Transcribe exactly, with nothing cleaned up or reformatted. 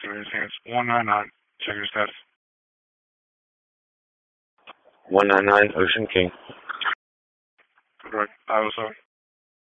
Serious hands. one nine nine. Check your status. one nine nine, Ocean King. Correct. I was sorry.